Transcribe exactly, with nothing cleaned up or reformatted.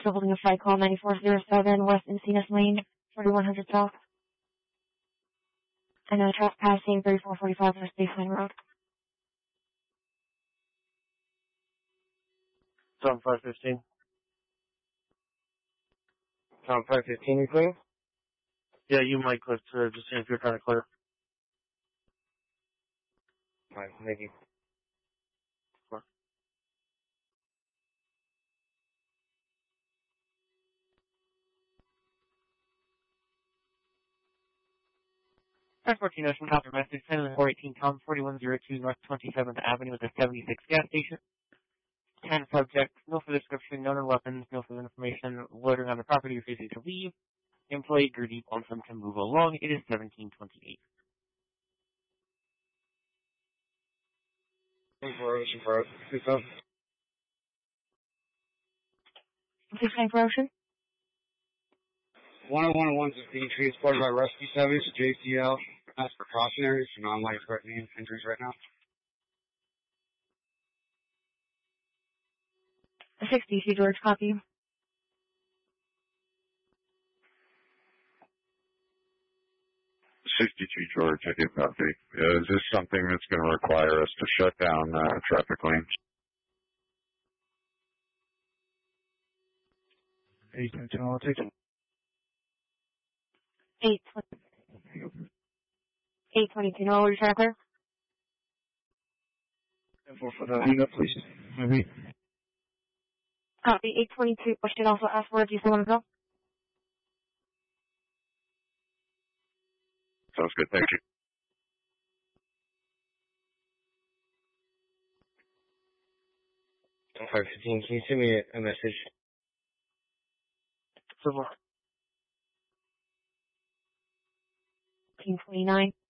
Still holding a flight call ninety-four oh seven West Encinas Lane, forty-one hundred South. And uh, trespassing thirty-four forty-five West Baseline Road. Tom five fifteen. Tom five fifteen, you clear? Yeah, you might click to just see if you're trying to clear. Alright, thank you. Sure. fourteen Ocean Copper message, ten four eighteen Tom, forty-one oh two North twenty-seventh Avenue with a seventy-six gas station. ten subject, no further description, no known weapons, no further information, loitering on the property, refusing to leave. Employee Gertie wants them to move along. It is seventeen twenty-eight. twenty-four Ocean Road, two thousand. sixteen for Ocean. one oh one and one fifteen, transported by rescue service, J C L. Ask precautionary for non-life-threatening injuries right now. sixty, C George, copy. sixty-two George, I do copy. Is this something that's going to require us to shut down uh, traffic lanes? eight twenty-two, I'll take it. eight twenty. eight twenty-two, no, you're trying to clear? four foot, uh, hang up, please. Maybe. Copy, eight twenty-two. I should also ask where do you still want to go? Sounds good, thank you. Tom five fifteen, can you send me a, a message? Civil. fifteen twenty-nine.